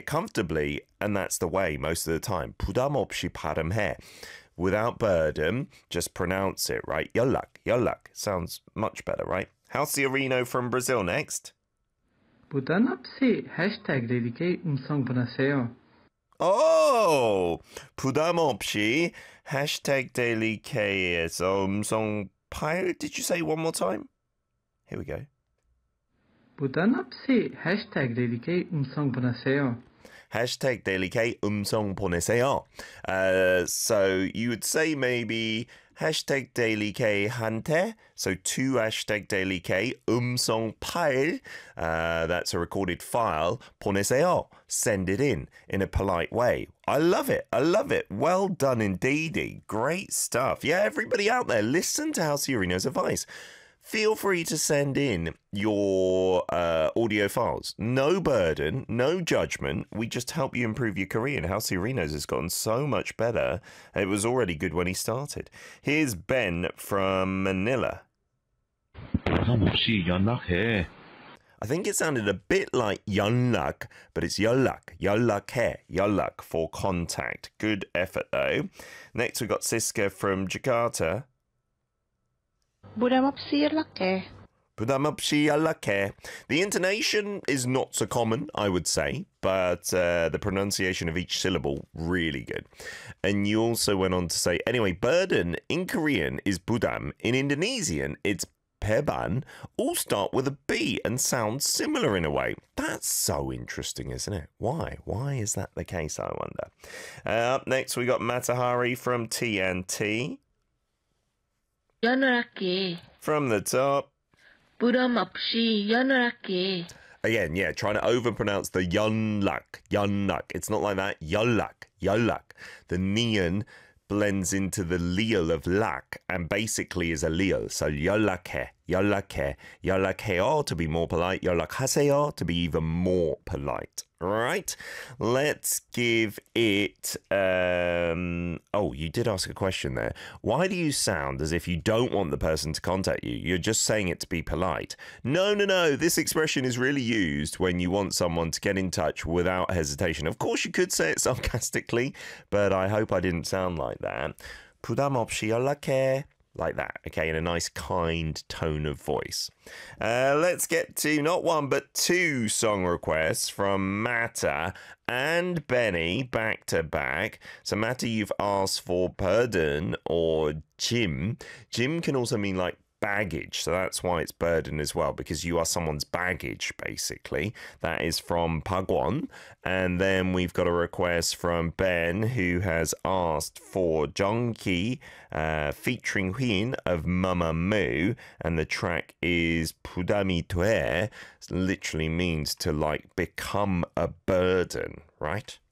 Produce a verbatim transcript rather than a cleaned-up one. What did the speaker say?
it comfortably, and that's the way most of the time. 부담 없이 발음해. Without burden, just pronounce it, right? 연락, 연락. Sounds much better, right? Halciorino from Brazil next. 부담 없이 hashtag dedicate 음성 보내세요. Oh! 부담 없이 hashtag dailyK에서 음성 파일. Did you say one more time? Here we go. 부담 없이 hashtag dedicate 음성 보내세요. Hashtag dailyK 음성 보내세요. Uh, so you would say maybe hashtag dailyK한테, so to hashtag dailyK 음성 파일, uh, that's a recorded file, 보내세요, send it in, in a polite way. I love it. I love it. Well done indeedy. Great stuff. Yeah, everybody out there, listen to Halciorino's advice. Feel free to send in your uh, audio files. No burden, no judgment. We just help you improve your Korean. Halciorino's has gotten so much better. It was already good when he started. Here's Ben from Manila. 부담 없이 연락해. I think it sounded a bit like 연락, but it's 연락, 연락해, 연락 for contact. Good effort though. Next we've got Siska from Jakarta. 부담 없이 연락해. 부담 없이 연락해. The intonation is not so common, I would say, but uh, the pronunciation of each syllable, really good. And you also went on to say, anyway, burden in Korean is budam. In Indonesian, it's beban. All start with a B and sound similar in a way. That's so interesting, isn't it? Why? Why is that the case, I wonder? Uh, up next, we got Matahari from T N T. 연락해. From the top. 부담 없이 연락해. Again, yeah, trying to overpronounce the 연락, 연락. It's not like that. 연락, 연락. The neon blends into the leal of lak and basically is a leal. So 연락해, 연락해, 연락해요 to be more polite, 연락하세요 to be even more polite. Right? Let's give it... Um, oh, you did ask a question there. Why do you sound as if you don't want the person to contact you? You're just saying it to be polite. No, no, no. This expression is really used when you want someone to get in touch without hesitation. Of course, you could say it sarcastically, but I hope I didn't sound like that. 부담 없이 연락해. Like that, okay, in a nice, kind tone of voice. Uh, let's get to not one, but two song requests from Matta and Benny, back to back. So, Matta, you've asked for burden or Jim. Jim can also mean like baggage, so that's why it's burden as well, because you are someone's baggage, basically. That is from Pagwon. And then we've got a request from Ben, who has asked for Jongki uh, featuring Huin of Mamamoo, and the track is 부담이 돼. Literally means to like become a burden, right?